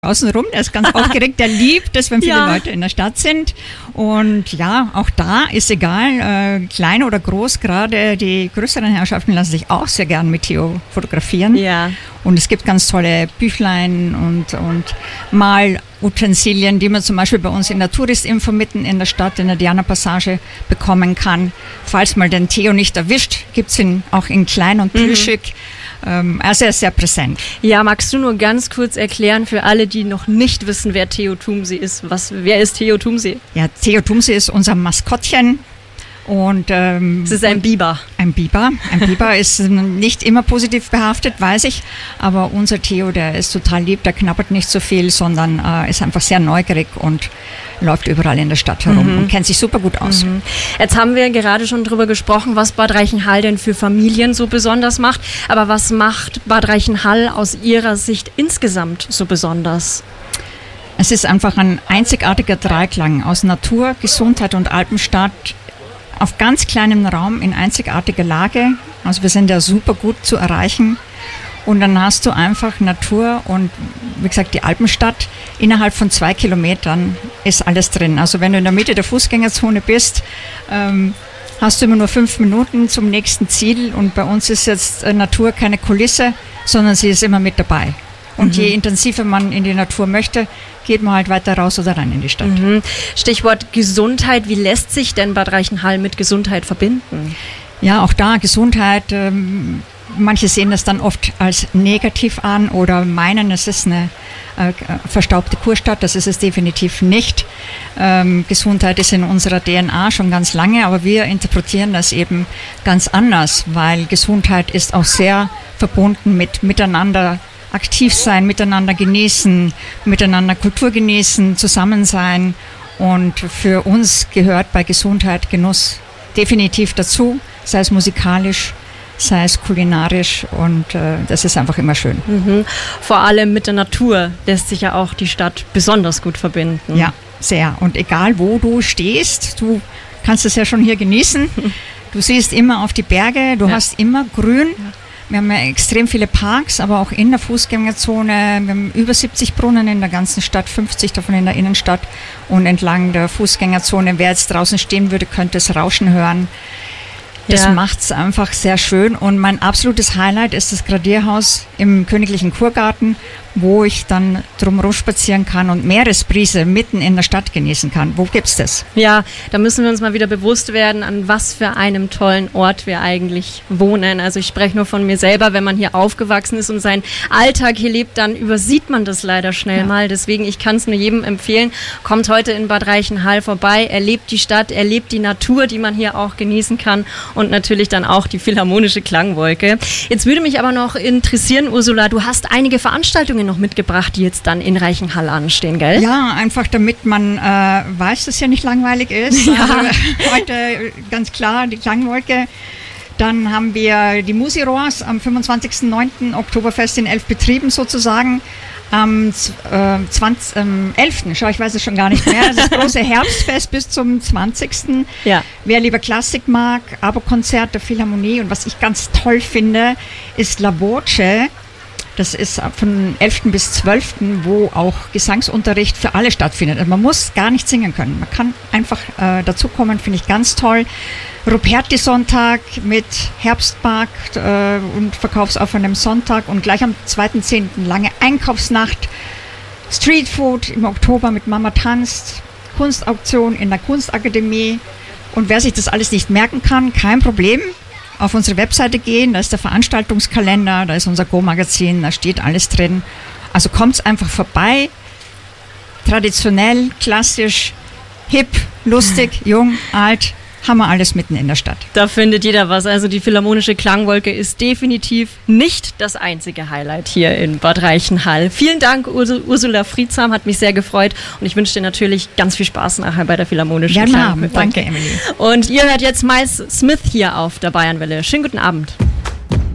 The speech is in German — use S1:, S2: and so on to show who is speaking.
S1: außenrum, der ist ganz aufgeregt, der liebt es, wenn viele Leute in der Stadt sind. Und ja, auch da ist egal, klein oder groß, gerade die größeren Herrschaften lassen sich auch sehr gern mit Theo fotografieren.
S2: Ja.
S1: Und es gibt ganz tolle Büchlein und Malutensilien, die man zum Beispiel bei uns in der Touristinfo mitten in der Stadt, in der Diana-Passage bekommen kann. Falls mal den Theo nicht erwischt, gibt es ihn auch in klein und plüschig. Also er ist sehr präsent.
S2: Ja, magst du nur ganz kurz erklären für alle, die noch nicht wissen, wer Theo Tumsee ist? Wer ist Theo Tumsee?
S1: Ja, Theo Tumsee ist unser Maskottchen. Und
S2: es ist ein Biber.
S1: Ein Biber. Ein Biber ist nicht immer positiv behaftet, weiß ich. Aber unser Theo, der ist total lieb, der knabbert nicht so viel, sondern ist einfach sehr neugierig und läuft überall in der Stadt herum und kennt sich super gut aus.
S2: Jetzt haben wir gerade schon drüber gesprochen, was Bad Reichenhall denn für Familien so besonders macht. Aber was macht Bad Reichenhall aus Ihrer Sicht insgesamt so besonders?
S1: Es ist einfach ein einzigartiger Dreiklang aus Natur, Gesundheit und Alpenstadt auf ganz kleinem Raum in einzigartiger Lage. Also wir sind ja super gut zu erreichen. Und dann hast du einfach Natur und, wie gesagt, die Alpenstadt. Innerhalb von 2 Kilometern ist alles drin. Also wenn du in der Mitte der Fußgängerzone bist, hast du immer nur 5 Minuten zum nächsten Ziel. Und bei uns ist jetzt Natur keine Kulisse, sondern sie ist immer mit dabei. Und je intensiver man in die Natur möchte, geht man halt weiter raus oder rein in die Stadt.
S2: Stichwort Gesundheit. Wie lässt sich denn Bad Reichenhall mit Gesundheit verbinden?
S1: Ja, auch da Gesundheit. Manche sehen das dann oft als negativ an oder meinen, es ist eine verstaubte Kurstadt. Das ist es definitiv nicht. Gesundheit ist in unserer DNA schon ganz lange, aber wir interpretieren das eben ganz anders, weil Gesundheit ist auch sehr verbunden mit miteinander aktiv sein, miteinander genießen, miteinander Kultur genießen, zusammen sein. Und für uns gehört bei Gesundheit Genuss definitiv dazu, sei es musikalisch, sei es kulinarisch, und das ist einfach immer schön.
S2: Vor allem mit der Natur lässt sich ja auch die Stadt besonders gut verbinden.
S1: Ja, sehr. Und egal wo du stehst, du kannst es ja schon hier genießen. Du siehst immer auf die Berge, du hast immer Grün. Wir haben ja extrem viele Parks, aber auch in der Fußgängerzone. Wir haben über 70 Brunnen in der ganzen Stadt, 50 davon in der Innenstadt. Und entlang der Fußgängerzone, wer jetzt draußen stehen würde, könnte es Rauschen hören. Das macht es einfach sehr schön. Und mein absolutes Highlight ist das Gradierhaus im Königlichen Kurgarten, wo ich dann drumherum spazieren kann und Meeresbrise mitten in der Stadt genießen kann. Wo gibt's das?
S2: Ja, da müssen wir uns mal wieder bewusst werden, an was für einem tollen Ort wir eigentlich wohnen. Also ich spreche nur von mir selber, wenn man hier aufgewachsen ist und seinen Alltag hier lebt, dann übersieht man das leider schnell mal. Deswegen, ich kann es nur jedem empfehlen, kommt heute in Bad Reichenhall vorbei, erlebt die Stadt, erlebt die Natur, die man hier auch genießen kann, und natürlich dann auch die philharmonische Klangwolke. Jetzt würde mich aber noch interessieren, Ursula, du hast einige Veranstaltungen noch mitgebracht, die jetzt dann in Reichenhall anstehen, gell?
S1: Ja, einfach damit man weiß, dass es ja nicht langweilig ist.
S2: Ja.
S1: Also, heute ganz klar die Klangwolke. Dann haben wir die Musiroas am 25.09. Oktoberfest in 11 Betrieben sozusagen. Am 11. Schau, ich weiß es schon gar nicht mehr. Das große Herbstfest bis zum 20.
S2: Ja.
S1: Wer lieber Klassik mag, Abo-Konzert der Philharmonie. Und was ich ganz toll finde, ist La Voce. Das ist von 11. bis 12., wo auch Gesangsunterricht für alle stattfindet. Also man muss gar nicht singen können. Man kann einfach dazukommen, finde ich ganz toll. Ruperti-Sonntag mit Herbstmarkt und verkaufsoffenem Sonntag, und gleich am 2.10. lange Einkaufsnacht, Streetfood im Oktober mit Mama tanzt, Kunstauktion in der Kunstakademie. Und wer sich das alles nicht merken kann, kein Problem. Auf unsere Webseite gehen, da ist der Veranstaltungskalender, da ist unser Go-Magazin, da steht alles drin. Also kommt's einfach vorbei. Traditionell, klassisch, hip, lustig, jung, alt, haben wir alles mitten in der Stadt.
S2: Da findet jeder was. Also die philharmonische Klangwolke ist definitiv nicht das einzige Highlight hier in Bad Reichenhall. Vielen Dank, Ursula Friedsam, hat mich sehr gefreut, und ich wünsche dir natürlich ganz viel Spaß nachher bei der philharmonischen Klangwolke.
S1: Danke, Emily.
S2: Und ihr hört jetzt Miles Smith hier auf der Bayernwelle. Schönen guten Abend.